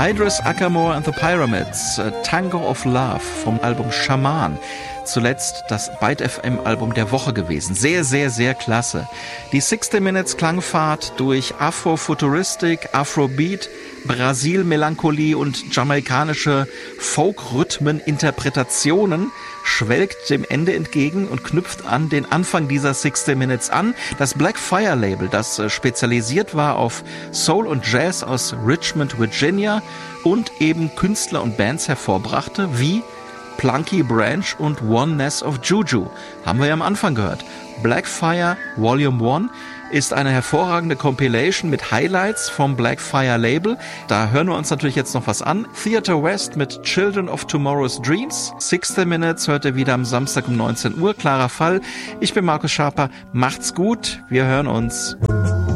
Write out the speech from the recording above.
Idris Ackamoor and the Pyramids, Tango of Love vom Album Shaman. Zuletzt das Byte FM Album der Woche gewesen. Sehr, sehr, sehr klasse. Die 60 Minutes Klangfahrt durch Afrofuturistik, Afrobeat, Brasil-Melancholie und jamaikanische Folk-Rhythmen-Interpretationen schwelgt dem Ende entgegen und knüpft an den Anfang dieser 60 Minutes an. Das Black Fire Label, das spezialisiert war auf Soul und Jazz aus Richmond, Virginia und eben Künstler und Bands hervorbrachte, wie Plunky Branch und Oneness of Juju. Haben wir ja am Anfang gehört. Black Fire Volume 1 ist eine hervorragende Compilation mit Highlights vom Black Fire Label. Da hören wir uns natürlich jetzt noch was an. Theater West mit Children of Tomorrow's Dreams. 60 Minutes hört ihr wieder am Samstag um 19 Uhr. Klarer Fall. Ich bin Markus Schaper. Macht's gut. Wir hören uns.